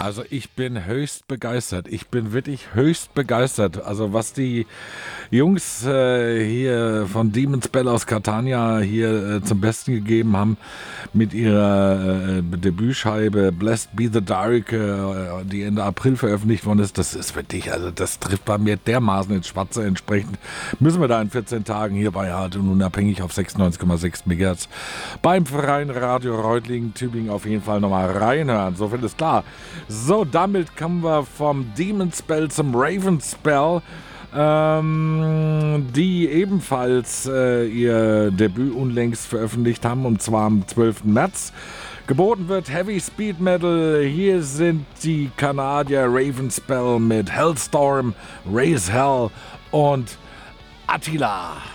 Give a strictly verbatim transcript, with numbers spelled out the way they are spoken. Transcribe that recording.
Also ich bin höchst begeistert. Ich bin wirklich höchst begeistert. Also was die Jungs äh, hier von Demon Spell aus Catania hier äh, zum Besten gegeben haben mit ihrer äh, Debütscheibe Blessed Be the Dark, äh, die Ende April veröffentlicht worden ist, das ist wirklich, also das trifft bei mir dermaßen ins Schwarze. Entsprechend müssen wir da in vierzehn Tagen hier bei Hart und unabhängig auf sechsundneunzig Komma sechs Megahertz beim Freien Radio Reutlingen, Tübingen auf jeden Fall nochmal reinhören. So viel ist klar. So, damit kommen wir vom Demon Spell zum Raven Spell, ähm, die ebenfalls äh, ihr Debüt unlängst veröffentlicht haben, und zwar am zwölften März. Geboten wird Heavy Speed Metal. Hier sind die Kanadier Raven Spell mit Hellstorm, Raise Hell und Attila.